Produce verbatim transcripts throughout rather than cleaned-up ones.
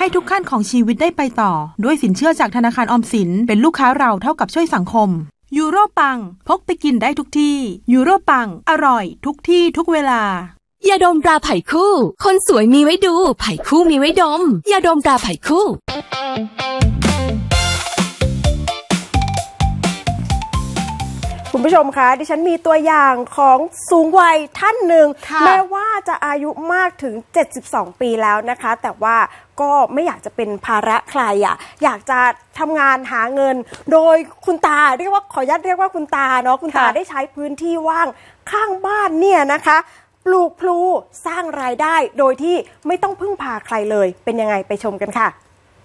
ให้ทุกขั้นของชีวิตได้ไปต่อด้วยสินเชื่อจากธนาคารออมสินเป็นลูกค้าเราเท่ากับช่วยสังคมยูโรปังพกไปกินได้ทุกที่ยูโรปังอร่อยทุกที่ทุกเวลายาดมตราไผ่คู่คนสวยมีไว้ดูไผ่คู่มีไว้ดมยาดมตราไผ่คู่คุณผู้ชมคะดิฉันมีตัวอย่างของสูงวัยท่านหนึ่งแม้ว่าจะอายุมากถึงเจ็ดสิบสองปีแล้วนะคะแต่ว่าก็ไม่อยากจะเป็นภาระใครอ่ะอยากจะทำงานหาเงินโดยคุณตาเรียกว่าขออนุญาตเรียกว่าคุณตาเนาะคุณตาได้ใช้พื้นที่ว่างข้างบ้านเนี่ยนะคะปลูกพลูสร้างรายได้โดยที่ไม่ต้องพึ่งพาใครเลยเป็นยังไงไปชมกันค่ะ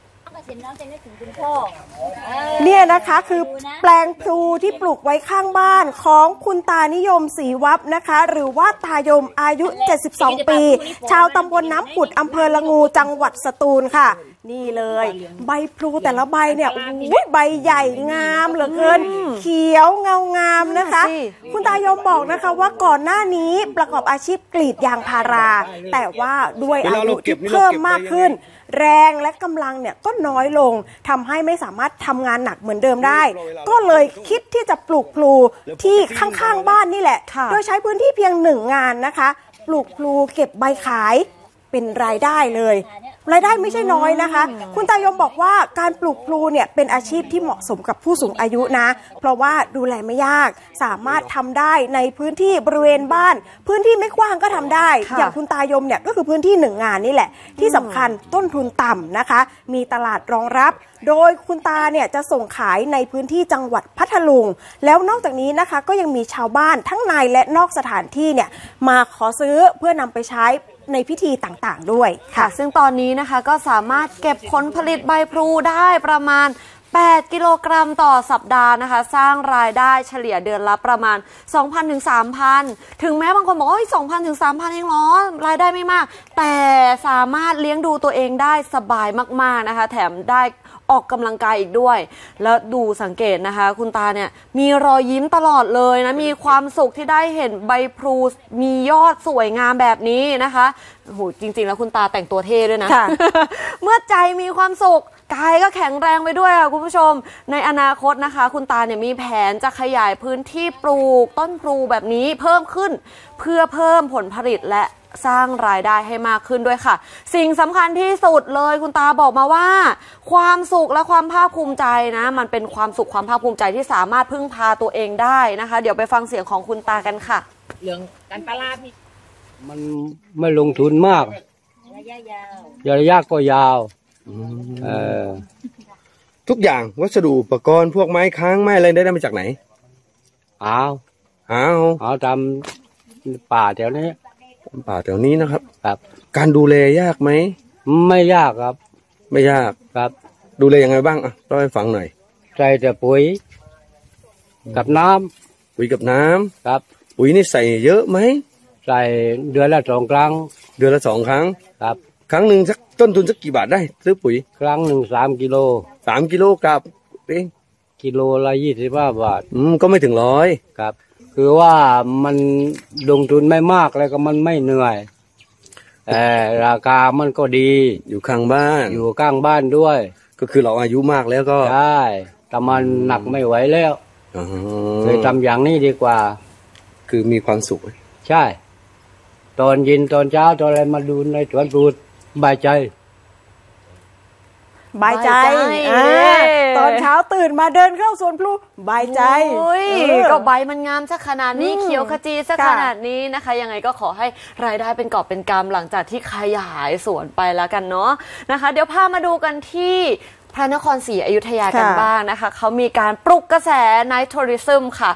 เนี่ยนะคะคือแปลงพลูที่ปลูกไว้ข้างบ้านของคุณตานิยมศรีวับนะคะหรือว่าตายมอายุเจ็ดสิบสองปีชาวตำบลน้ำผุดอำเภอละงูจังหวัดสตูลค่ะนี่เลยใบพลูแต่ละใบเนี่ยอุ้ยใบใหญ่งามเหลือเกินเขียวเงางามนะคะคุณตายมบอกนะคะว่าก่อนหน้านี้ประกอบอาชีพกรีดยางพาราแต่ว่าด้วยอายุที่เพิ่มมากขึ้นแรงและกำลังเนี่ยก็น้อยลงทำให้ไม่สามารถทำงานหนักเหมือนเดิมได้ก็เลยคิดที่จะปลูกพลูที่ข้างๆบ้านนี่แหละโดยใช้พื้นที่เพียงหนึ่งงานนะคะปลูกพลูเก็บใบขายเป็นรายได้เลยรายได้ไม่ใช่น้อยนะคะคุณตายมบอกว่าการปลูกพลูเนี่ยเป็นอาชีพที่เหมาะสมกับผู้สูงอายุนะเพราะว่าดูแลไม่ยากสามารถทำได้ในพื้นที่บริเวณบ้านพื้นที่ไม่กว้างก็ทำได้อย่างคุณตายมเนี่ยก็คือพื้นที่หนึ่งงานนี่แหละที่สำคัญต้นทุนต่ำนะคะมีตลาดรองรับโดยคุณตาเนี่ยจะส่งขายในพื้นที่จังหวัดพัทลุงแล้วนอกจากนี้นะคะก็ยังมีชาวบ้านทั้งในและนอกสถานที่เนี่ยมาขอซื้อเพื่อนำไปใช้ในพิธีต่างๆด้วยค่ะซึ่งตอนนี้นะคะก็สามารถเก็บผลผลิตใบพลูได้ประมาณแปดกิโลกรัมต่อสัปดาห์นะคะสร้างรายได้เฉลี่ยเดือนละประมาณ สองพัน ถึง สามพัน ถึงแม้บางคนบอกว่า สองพัน ถึง สามพัน เองเหรอรายได้ไม่มากแต่สามารถเลี้ยงดูตัวเองได้สบายมากๆนะคะแถมได้ออกกำลังกายอีกด้วยแล้วดูสังเกตนะคะคุณตาเนี่ยมีรอยยิ้มตลอดเลยนะมีความสุขที่ได้เห็นใบพลูมียอดสวยงามแบบนี้นะคะโอ้โหจริงๆแล้วคุณตาแต่งตัวเท่ด้วยนะ เมื่อใจมีความสุขกายก็แข็งแรงไปด้วยค่ะคุณผู้ชมในอนาคตนะคะคุณตาเนี่ยมีแผนจะขยายพื้นที่ปลูกต้นพลูแบบนี้เพิ่มขึ้นเพื่อเพิ่มผลผลิตและสร้างรายได้ให้มากขึ้นด้วยค่ะสิ่งสำคัญที่สุดเลยคุณตาบอกมาว่าความสุขและความภาคภูมิใจนะมันเป็นความสุขความภาคภูมิใจที่สามารถพึ่งพาตัวเองได้นะคะเดี๋ยวไปฟังเสียงของคุณตากันค่ะเรื่องการตลาดนี่มันไม่ลงทุนมากระยะยาวระยะก็ยาวเออทุกอย่างวัสดุอุปกรณ์พวกไม้ค้างไม้อะไรได้มาจากไหนเอาเอาเอาตามป่าแถวนี้ป่าแถวนี้นะครับครับการดูแลยากไหมไม่ยากครับไม่ยากครับดูแลยังไงบ้างอ่ะเล่าให้ฟังหน่อยใส่แต่ปุ๋ยกับน้ำปุ๋ยกับน้ำครับปุ๋ยนี่ใส่เยอะไหมใส่เดือนละสองครั้งเดือนละสองครั้งครับครั้งหนึ่งสักต้นทุนสักกี่บาทได้ซื้อปุ๋ยครั้งหนึ่งสามกิโลสามกิโลกับเองกิโลละยี่สิบห้าบาทอืมก็ไม่ถึงร้อยครับคือว่ามันลงทุนไม่มากแล้วก็มันไม่เหนื่อยแต่ราคามันก็ดีอยู่ข้างบ้านอยู่ข้างบ้านด้วยก็คือเราอายุมากแล้วก็ใช่แต่มันหนักไม่ไหวแล้วเลยทำอย่างนี้ดีกว่าคือมีความสุขใช่ตอนเย็นตอนเช้าตอนอะไรมาดูในสวนพลูบายใจบายใจตอนเช้าตื่นมาเดินเข้าสวนพลูบายใจก็ใบมันงามซะขนาดนี้เขียวขจีซะขนาดนี้นะคะยังไงก็ขอให้รายได้เป็นกอบเป็นกำหลังจากที่ขยายสวนไปแล้วกันเนาะนะคะเดี๋ยวพามาดูกันที่พระนครศรีอยุธยากันบ้างนะคะเขามีการปลุกกระแส Night Tourism ค่ะ